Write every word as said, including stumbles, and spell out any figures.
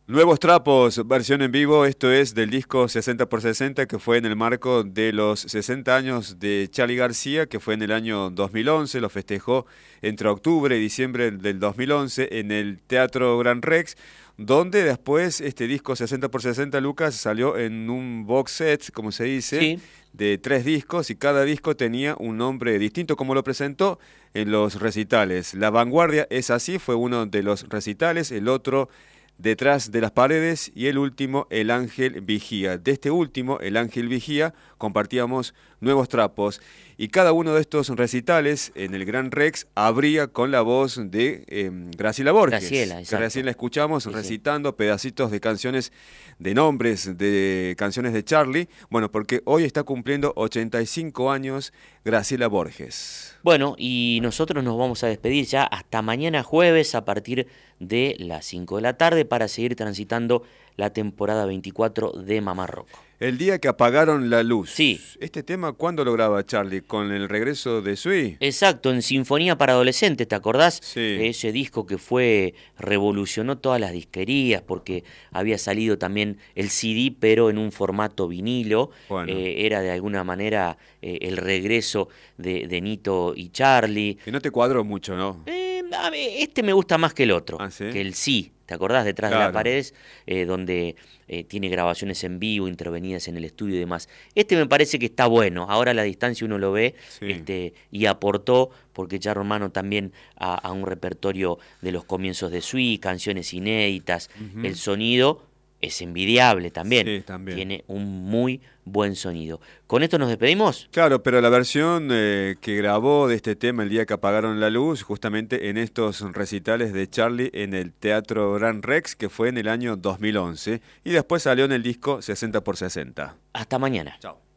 Nuevos Trapos, versión en vivo, esto es del disco sesenta por sesenta que fue en el marco de los sesenta años de Charly García, que fue en el año dos mil once, lo festejó entre octubre y diciembre del dos mil once en el Teatro Gran Rex, donde después este disco sesenta por sesenta, Lucas, salió en un box set, como se dice, Sí. de tres discos y cada disco tenía un nombre distinto, como lo presentó en los recitales. La Vanguardia es así, fue uno de los recitales, el otro Detrás de las paredes y el último, El Ángel Vigía. De este último, El Ángel Vigía, compartíamos Nuevos Trapos y cada uno de estos recitales en el Gran Rex abría con la voz de eh, Graciela Borges. Graciela, que exacto. recién la escuchamos Sí, sí. recitando pedacitos de canciones, de nombres de canciones de Charly. Bueno, porque hoy está cumpliendo ochenta y cinco años Graciela Borges. Bueno, y nosotros nos vamos a despedir ya hasta mañana jueves a partir de las cinco de la tarde para seguir transitando la temporada veinticuatro de Mamá Rocco. El día que apagaron la luz. Sí. ¿Este tema cuándo lo graba Charly? ¿Con el regreso de Sui? Exacto, en Sinfonía para Adolescentes, ¿te acordás? Sí. Ese disco que fue, revolucionó todas las disquerías porque había salido también el C D, pero en un formato vinilo. Bueno. Eh, era de alguna manera eh, el regreso de, de Nito y Charly. Que no te cuadró mucho, ¿no? Eh, a ver, este me gusta más que el otro, ¿Ah, sí? que el sí. ¿Te acordás? Detrás de Claro. las paredes, eh, donde eh, tiene grabaciones en vivo, intervenidas en el estudio y demás. Este me parece que está bueno. Ahora a la distancia uno lo ve Sí. este, y aportó, porque ya Romano también a, a un repertorio de los comienzos de Sui, canciones inéditas. Ujú. El sonido es envidiable también. Sí, también. Tiene un muy buen sonido. ¿Con esto nos despedimos? Claro, pero la versión eh, que grabó de este tema el día que apagaron la luz, justamente en estos recitales de Charly en el Teatro Gran Rex, que fue en el año dos mil once, y después salió en el disco sesenta por sesenta. Hasta mañana. Chao.